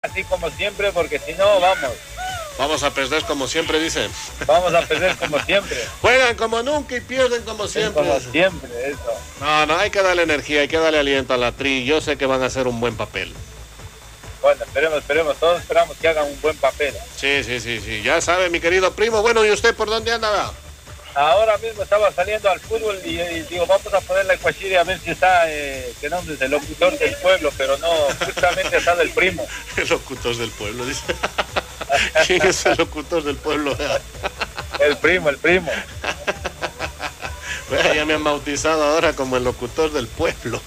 así como siempre, porque si no, vamos. Vamos a perder como siempre, dice. Vamos a perder como siempre. Juegan como nunca y pierden como siempre. Como siempre, eso. No, hay que darle energía, hay que darle aliento a la Tri. Yo sé que van a hacer un buen papel. Bueno, esperemos. Todos esperamos que hagan un buen papel. Sí. Ya sabe, mi querido primo. Bueno, ¿y usted por dónde anda? Ahora mismo estaba saliendo al fútbol y digo, vamos a poner la Cuachiri a ver si está, qué nombre es el locutor del pueblo, pero no, justamente está del primo. El locutor del pueblo, dice. ¿Quién es el locutor del pueblo? El primo. Ya me han bautizado ahora como el locutor del pueblo.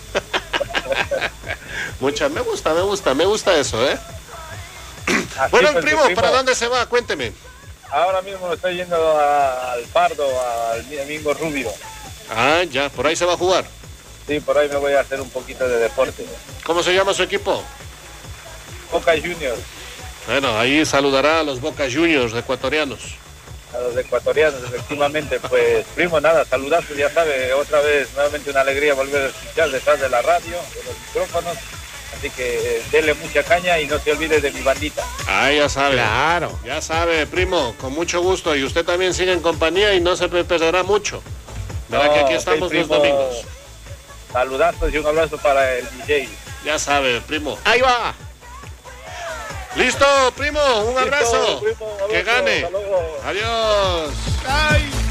Me gusta eso, ¿eh? Bueno, pues, primo, ¿para dónde se va? Cuénteme. Ahora mismo me estoy yendo al Pardo, al Domingo Rubio. Ah, ya, por ahí se va a jugar. Sí, por ahí me voy a hacer un poquito de deporte. ¿Cómo se llama su equipo? Boca Juniors. Bueno, ahí saludará a los Boca Juniors ecuatorianos. A los ecuatorianos, efectivamente. Pues, primo, nada, saludazos, ya sabe, otra vez, nuevamente una alegría volver a escuchar detrás de la radio, de los micrófonos. Así que dele mucha caña y no se olvide de mi bandita. Ah, ya sabe. Claro. Ya sabe, primo, con mucho gusto. Y usted también sigue en compañía y no se perderá mucho. Verá que aquí estamos los domingos. Saludazos y un abrazo para el DJ. Ya sabe, primo. Ahí va. Listo, primo, un abrazo. Listo, primo, un abrazo. Que gane. Hasta luego. Adiós. Ay.